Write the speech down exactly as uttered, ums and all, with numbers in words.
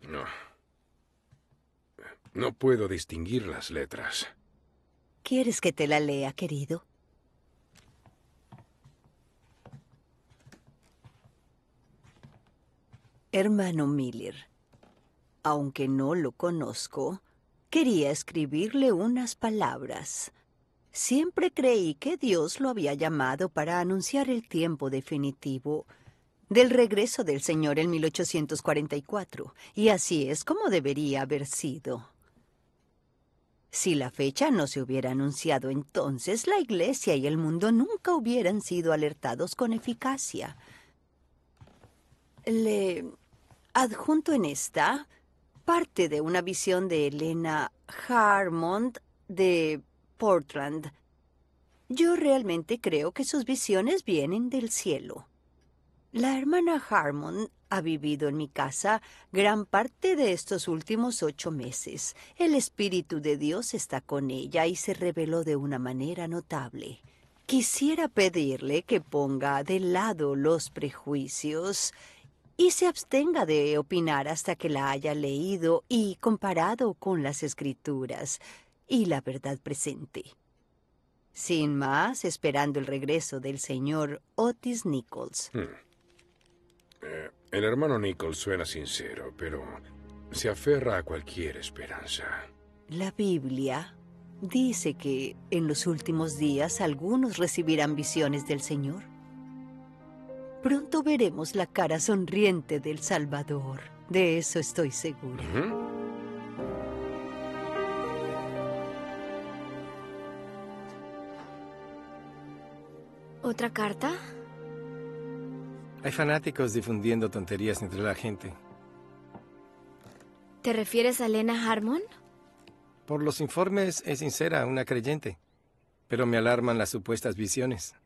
No. No puedo distinguir las letras. ¿Quieres que te la lea, querido? Hermano Miller, aunque no lo conozco, quería escribirle unas palabras. Siempre creí que Dios lo había llamado para anunciar el tiempo definitivo del regreso del Señor en mil ochocientos cuarenta y cuatro, y así es como debería haber sido. Si la fecha no se hubiera anunciado entonces, la Iglesia y el mundo nunca hubieran sido alertados con eficacia. Le adjunto en esta parte de una visión de Elena Harmond de Portland. Yo realmente creo que sus visiones vienen del cielo. La hermana Harmon ha vivido en mi casa gran parte de estos últimos ocho meses. El Espíritu de Dios está con ella y se reveló de una manera notable. Quisiera pedirle que ponga de lado los prejuicios y se abstenga de opinar hasta que la haya leído y comparado con las Escrituras y la verdad presente. Sin más, esperando el regreso del señor Otis Nichols. Hmm. Eh, el hermano Nichols suena sincero, pero se aferra a cualquier esperanza. La Biblia dice que en los últimos días algunos recibirán visiones del Señor. Pronto veremos la cara sonriente del Salvador. De eso estoy segura. ¿Mm? ¿Otra carta? Hay fanáticos difundiendo tonterías entre la gente. ¿Te refieres a Lena Harmon? Por los informes es sincera, una creyente. Pero me alarman las supuestas visiones.